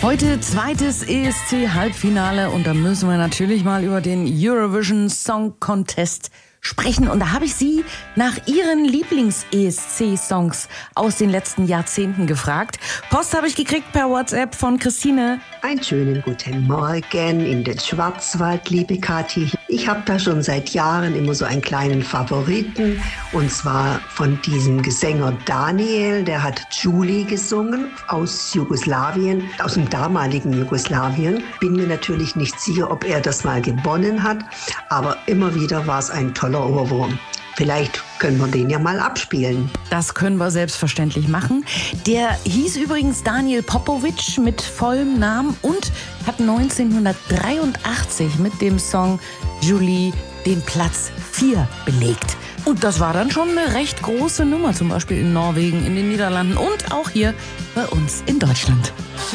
Heute zweites ESC-Halbfinale und da müssen wir natürlich mal über den Eurovision Song Contest sprechen. Und da habe ich Sie nach Ihren Lieblings-ESC-Songs aus den letzten Jahrzehnten gefragt. Post habe ich gekriegt per WhatsApp von Christine. Einen schönen guten Morgen in den Schwarzwald, liebe Kathi. Ich habe da schon seit Jahren immer so einen kleinen Favoriten. Und zwar von diesem Gesänger Daniel, der hat Julie gesungen aus Jugoslawien, aus dem damaligen Jugoslawien. Bin mir natürlich nicht sicher, ob er das mal gewonnen hat, aber immer wieder war es ein toller Ohrwurm. Vielleicht können wir den ja mal abspielen. Das können wir selbstverständlich machen. Der hieß übrigens Daniel Popovic mit vollem Namen und hat 1983 mit dem Song Julie den Platz 4 belegt. Und das war dann schon eine recht große Nummer, zum Beispiel in Norwegen, in den Niederlanden und auch hier bei uns in Deutschland.